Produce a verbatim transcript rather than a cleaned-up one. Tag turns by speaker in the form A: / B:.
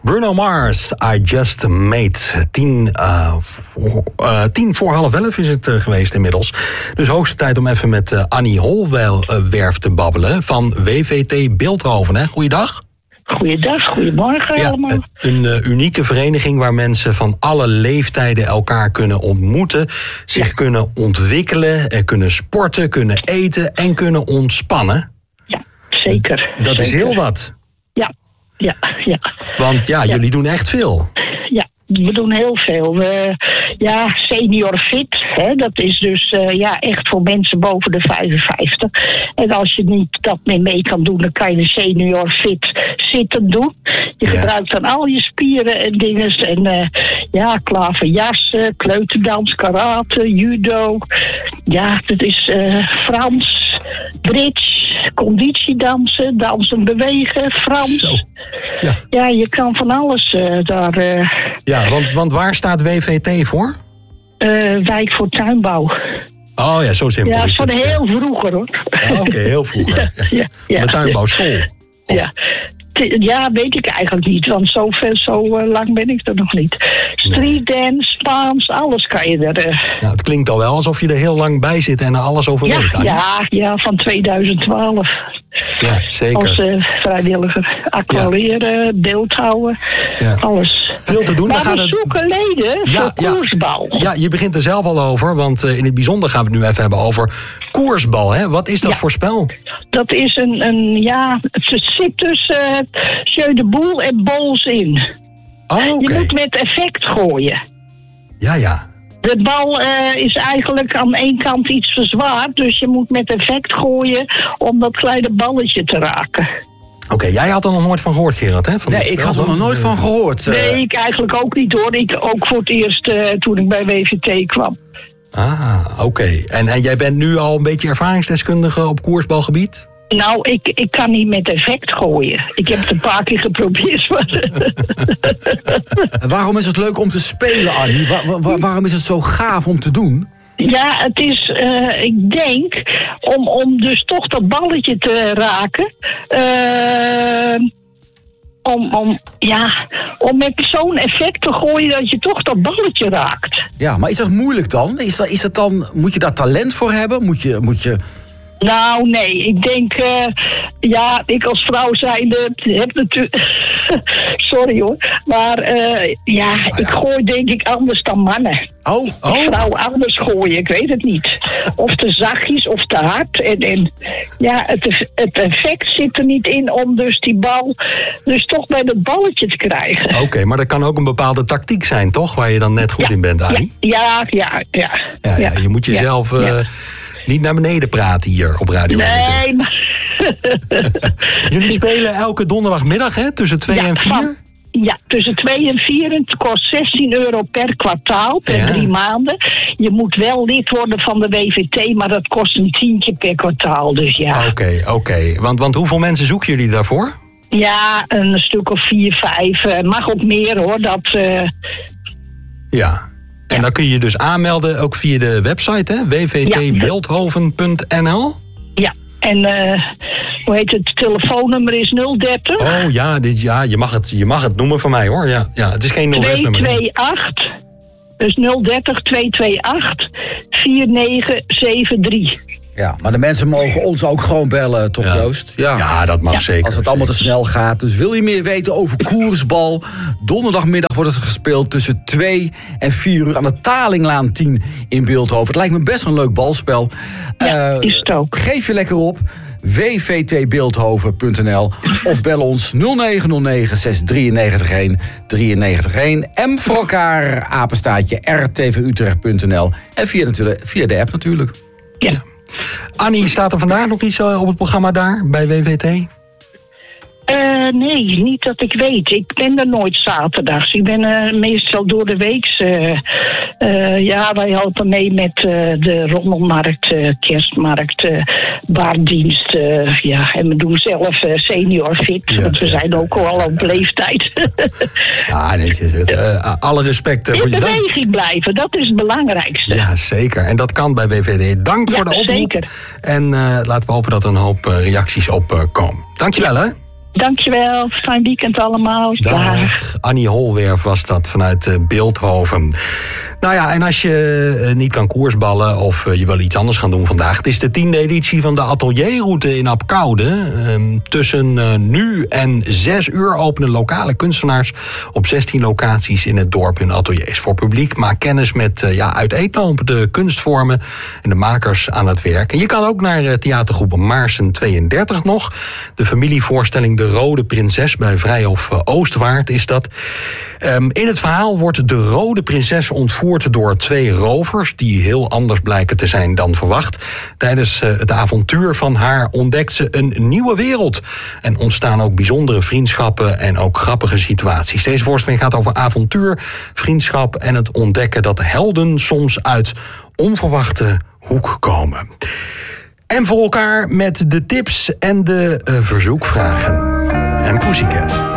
A: Bruno Mars, I Just Made. Tien, uh, voor, uh, tien voor half elf is het uh, geweest inmiddels. Dus hoogste tijd om even met uh, Annie Holwerf te babbelen van W V T Bilthoven. Hè? Goeiedag.
B: Goeiedag, goedemorgen
A: ja,
B: allemaal.
A: Een uh, unieke vereniging waar mensen van alle leeftijden elkaar kunnen ontmoeten, zich ja. kunnen ontwikkelen, uh, kunnen sporten, kunnen eten en kunnen ontspannen.
B: Ja, zeker.
A: Dat
B: zeker.
A: is heel wat.
B: Ja, ja, ja.
A: Want ja, ja, jullie doen echt veel.
B: Ja, we doen heel veel. We, ja, senior fit, hè, dat is dus uh, ja, echt voor mensen boven de vijfenvijftig. En als je niet dat meer mee kan doen, dan kan je de senior fit zitten doen. Je ja. gebruikt dan al je spieren en dingen. En uh, ja, klaverjassen, kleuterdans, karate, judo. Ja, dat is uh, Frans, bridge, conditiedansen, dansen, bewegen, Frans.
A: Zo. Ja.
B: ja, je kan van alles uh, daar... Uh,
A: ja, want, want waar staat W V T voor?
B: Uh, wijk voor tuinbouw.
A: Oh ja, zo simpel
B: ja,
A: is het.
B: Ja, van heel vroeger hoor.
A: Oh, Oké, okay, heel vroeger.
B: ja, ja, ja,
A: van de tuinbouwschool?
B: Of? Ja. Ja, weet ik eigenlijk niet, want zo, veel, zo uh, lang ben ik er nog niet. Street dance, Spaans, alles kan je er... Uh...
A: Nou, het klinkt al wel alsof je er heel lang bij zit en er alles over
B: ja,
A: weet. Annie.
B: Ja, ja, van tweeduizend twaalf.
A: Ja, zeker.
B: Als uh, vrijwilliger. Aquarelleren, ja. beeldhouden, ja. alles.
A: Veel te doen.
B: Maar
A: dan
B: we
A: gaat
B: zoeken het... leden ja, voor ja. koersbal.
A: Ja, je begint er zelf al over, want uh, in het bijzonder gaan we het nu even hebben over koersbal. Hè? Wat is dat ja. voor spel?
B: Dat is een, een ja, het zit tussen uh, Jeu de Boel en Bols in.
A: Oh, okay.
B: Je moet met effect gooien.
A: Ja, ja.
B: De bal uh, is eigenlijk aan één kant iets verzwaard, dus je moet met effect gooien om dat kleine balletje te raken.
A: Oké, okay, jij had er nog nooit van gehoord, Gerard, hè? Van
C: nee, ik had er nog nooit van gehoord. Uh...
B: Nee, ik eigenlijk ook niet, hoor. Ik ook voor het eerst uh, toen ik bij W V T kwam.
A: Ah, oké. Okay. En, en jij bent nu al een beetje ervaringsdeskundige op koersbalgebied?
B: Nou, ik, ik kan niet met effect gooien. Ik heb het een paar keer geprobeerd. Maar...
C: Waarom is het leuk om te spelen, Annie? Waar, waar, waarom is het zo gaaf om te doen?
B: Ja, het is, uh, ik denk, om, om dus toch dat balletje te raken. Uh, om, om, ja, om met zo'n effect te gooien dat je toch dat balletje raakt.
C: Ja, maar is dat moeilijk dan? Is dat, is dat dan moet je daar talent voor hebben? Moet je... Moet je...
B: Nou, nee, ik denk, uh, ja, ik als vrouw zijnde heb natuurlijk, sorry hoor, maar uh, ja, oh ja, ik gooi denk ik anders dan mannen.
C: Oh, oh.
B: Vrouwen anders gooien, ik weet het niet. Of te zachtjes of te hard. En, en ja, het, het effect zit er niet in om dus die bal, dus toch bij dat balletje te krijgen.
A: Oké, okay, maar dat kan ook een bepaalde tactiek zijn, toch? Waar je dan net goed
B: ja,
A: in bent, Annie?
B: Ja, ja, ja. ja,
A: ja, ja. Je moet jezelf... Ja, uh, ja. niet naar beneden praten hier op Radio
B: Nee, maar...
A: Jullie spelen elke donderdagmiddag, hè? Tussen twee ja, en vier? Van,
B: ja, tussen twee en vier. Het kost zestien euro per kwartaal, per ja. drie maanden. Je moet wel lid worden van de W V T, maar dat kost een tientje per kwartaal. Dus ja.
A: Oké, okay, oké. Okay. Want, want hoeveel mensen zoeken jullie daarvoor?
B: Ja, een stuk of vier, vijf. Uh, mag ook meer, hoor. Dat... Uh...
A: Ja. En ja. dan kun je je dus aanmelden, ook via de website, hè? w v t bilthoven punt n l.
B: Ja, en uh, hoe heet het? Telefoonnummer is nul dertig.
A: Oh ja, dit, ja je, mag het, je mag het noemen van mij, hoor. Ja, ja, het is geen nul zes nummer.
B: twee twee acht, dus nul dertig twee twee acht vier negen zeven drie.
C: Ja, maar de mensen mogen ons ook gewoon bellen, toch,
A: ja.
C: Joost?
A: Ja, ja dat mag ja. zeker.
C: Als het allemaal te snel gaat. Dus wil je meer weten over koersbal? Donderdagmiddag wordt het gespeeld tussen twee en vier uur aan de Talinglaan tien in Bilthoven. Het lijkt me best een leuk balspel.
B: Ja, uh, is het ook.
C: Geef je lekker op. w v t bilthoven punt n l of bel ons nul negen nul negen zes drie negen een drie negen een. M voor elkaar, apenstaatje, r t v utrecht punt n l. En via, natuurlijk, via de app natuurlijk.
B: Ja.
A: ja. Annie, staat er vandaag nog iets op het programma daar bij W V T?
B: Uh, nee, niet dat ik weet. Ik ben er nooit zaterdags. Ik ben uh, meestal door de week. Uh, uh, ja, wij helpen mee met uh, de rommelmarkt, uh, kerstmarkt, uh, baardienst. Uh, ja, en we doen zelf uh, senior fit, ja, want we zijn ook al op leeftijd.
A: Ja, nee, uh, alle respect uh, voor je dank.
B: In beweging blijven, dat is het belangrijkste.
A: Ja, zeker. En dat kan bij W V T. Dank ja, voor de oproep.
B: Zeker.
A: En uh, laten we hopen dat er een hoop uh, reacties op uh, komen. Dankjewel,
B: ja.
A: hè.
B: Dankjewel. Fijn weekend allemaal.
A: Dag. Annie Holwerf was dat vanuit uh, Bilthoven. Nou ja, en als je uh, niet kan koersballen of uh, je wil iets anders gaan doen vandaag. Het is de tiende editie van de Atelierroute in Apkoude. Uh, tussen uh, nu en zes uur openen lokale kunstenaars op zestien locaties in het dorp hun ateliers. Voor publiek maak kennis met uh, ja, uiteenlopende kunstvormen en de makers aan het werk. En je kan ook naar uh, theatergroep Maarsen tweeëndertig nog. De familievoorstelling De Rode Prinses bij Vrijhof uh, Oostwaard is dat. Um, in het verhaal wordt de Rode Prinses ontvoerd door twee rovers die heel anders blijken te zijn dan verwacht. Tijdens uh, het avontuur van haar ontdekt ze een nieuwe wereld. En ontstaan ook bijzondere vriendschappen en ook grappige situaties. Deze voorstelling gaat over avontuur, vriendschap en het ontdekken dat helden soms uit onverwachte hoek komen. En voor elkaar met de tips en de uh, verzoekvragen. En Pussycat.